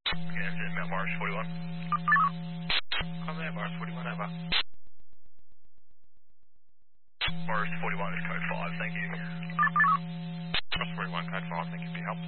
Okay, I'm in Mount Morris 41. I'm there, Morris 41, over. Morris 41 is code 5, thank you. Morris 41, code 5, thank you for your help.